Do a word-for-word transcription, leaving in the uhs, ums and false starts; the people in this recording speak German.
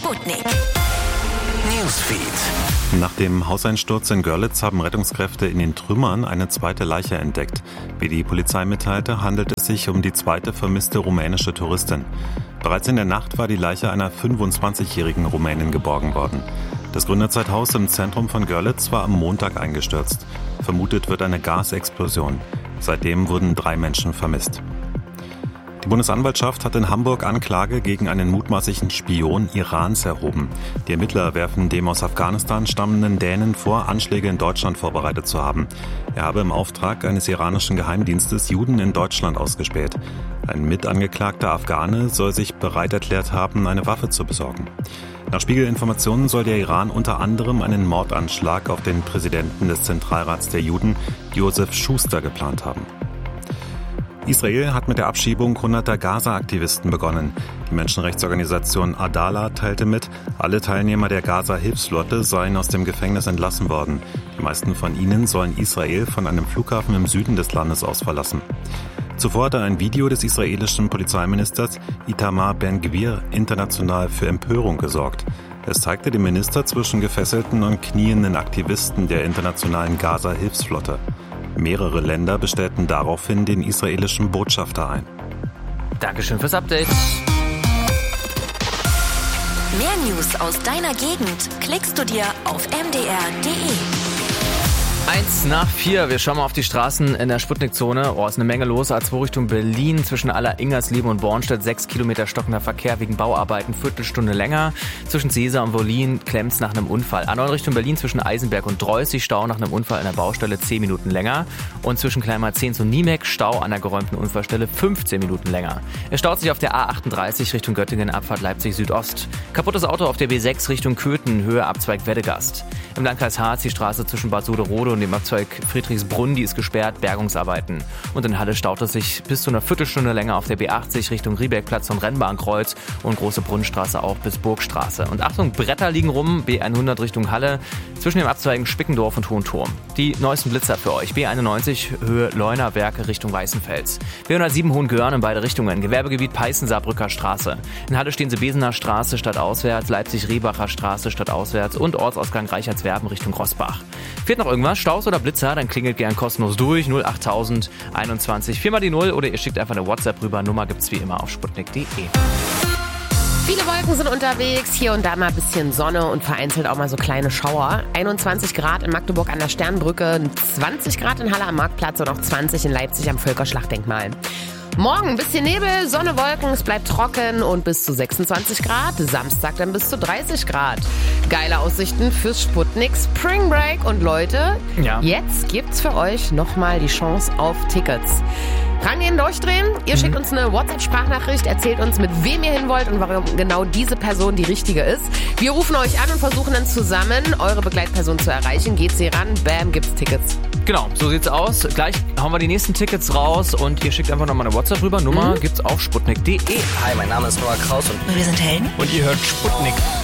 Sputnik Newsfeed. Nach dem Hauseinsturz in Görlitz haben Rettungskräfte in den Trümmern eine zweite Leiche entdeckt. Wie die Polizei mitteilte, handelt es sich um die zweite vermisste rumänische Touristin. Bereits in der Nacht war die Leiche einer fünfundzwanzigjährigen Rumänin geborgen worden. Das Gründerzeithaus im Zentrum von Görlitz war am Montag eingestürzt. Vermutet wird eine Gasexplosion. Seitdem wurden drei Menschen vermisst. Die Bundesanwaltschaft hat in Hamburg Anklage gegen einen mutmaßlichen Spion Irans erhoben. Die Ermittler werfen dem aus Afghanistan stammenden Dänen vor, Anschläge in Deutschland vorbereitet zu haben. Er habe im Auftrag eines iranischen Geheimdienstes Juden in Deutschland ausgespäht. Ein mitangeklagter Afghane soll sich bereit erklärt haben, eine Waffe zu besorgen. Nach Spiegelinformationen soll der Iran unter anderem einen Mordanschlag auf den Präsidenten des Zentralrats der Juden, Josef Schuster, geplant haben. Israel hat mit der Abschiebung hunderter Gaza-Aktivisten begonnen. Die Menschenrechtsorganisation Adala teilte mit, alle Teilnehmer der Gaza-Hilfsflotte seien aus dem Gefängnis entlassen worden. Die meisten von ihnen sollen Israel von einem Flughafen im Süden des Landes aus verlassen. Zuvor hatte ein Video des israelischen Polizeiministers Itamar Ben-Gvir international für Empörung gesorgt. Es zeigte den Minister zwischen gefesselten und knienden Aktivisten der internationalen Gaza-Hilfsflotte. Mehrere Länder bestellten daraufhin den israelischen Botschafter ein. Dankeschön fürs Update. Mehr News aus deiner Gegend klickst du dir auf m d r punkt d e. Eins nach vier. Wir schauen mal auf die Straßen in der Sputnik-Zone. Oh, ist eine Menge los. A zwei Richtung Berlin zwischen Aller Ingerslieben und Bornstedt. Sechs Kilometer stockender Verkehr wegen Bauarbeiten. Viertelstunde länger. Zwischen Seesa und Wollin klemmt's nach einem Unfall. A neun Richtung Berlin zwischen Eisenberg und Dreußig. Stau nach einem Unfall an der Baustelle. zehn Minuten länger. Und zwischen Kleinmarzehn und Niemek Stau an der geräumten Unfallstelle. fünfzehn Minuten länger. Es staut sich auf der A achtunddreißig Richtung Göttingen. Abfahrt Leipzig Südost. Kaputtes Auto auf der B sechs Richtung Köthen. Höhe Abzweig Weddegast. Im Landkreis Harz die Straße zwischen Bad Soderode und dem Abzweig Friedrichsbrunn, die ist gesperrt, Bergungsarbeiten. Und in Halle staut es sich bis zu einer Viertelstunde länger auf der B achtzig Richtung Riebergplatz und Rennbahnkreuz und Große Brunnenstraße auch bis Burgstraße. Und Achtung, Bretter liegen rum, B hundert Richtung Halle, zwischen den Abzweigen Spickendorf und Hohenturm. Die neuesten Blitzer für euch, B einundneunzig Höhe Leunawerke Richtung Weißenfels. B hundertsieben Hohengörn in beide Richtungen, Gewerbegebiet Peißen-Saarbrücker Straße. In Halle stehen sie Besener Straße stadtauswärts, Leipzig-Riebacher Straße stadtauswärts und Ortsausgang Reichertswerben Richtung Rossbach. Fehlt noch irgendwas, Staus oder Blitzer, dann klingelt gern kostenlos durch, null achttausend einundzwanzig, viermal die Null oder ihr schickt einfach eine WhatsApp rüber, Nummer gibt's wie immer auf sputnik punkt d e. Viele Wolken sind unterwegs, hier und da mal ein bisschen Sonne und vereinzelt auch mal so kleine Schauer. einundzwanzig Grad in Magdeburg an der Sternbrücke, zwanzig Grad in Halle am Marktplatz und auch zwanzig in Leipzig am Völkerschlachtdenkmal. Morgen ein bisschen Nebel, Sonne, Wolken, es bleibt trocken und bis zu sechsundzwanzig Grad. Samstag dann bis zu dreißig Grad. Geile Aussichten fürs Sputnik Spring Break. Und Leute, ja. Jetzt gibt's für euch nochmal die Chance auf Tickets. Rangehen, durchdrehen. Ihr mhm. schickt uns eine WhatsApp-Sprachnachricht, erzählt uns, mit wem ihr hin wollt und warum genau diese Person die richtige ist. Wir rufen euch an und versuchen dann zusammen, eure Begleitperson zu erreichen. Geht sie ran, bam, gibt's Tickets. Genau, so sieht's aus. Gleich hauen wir die nächsten Tickets raus und ihr schickt einfach nochmal eine WhatsApp rüber. Nummer mhm. gibt's auf sputnik punkt d e. Hi, mein Name ist Noah Kraus und wir sind Helden. Und ihr hört Sputnik.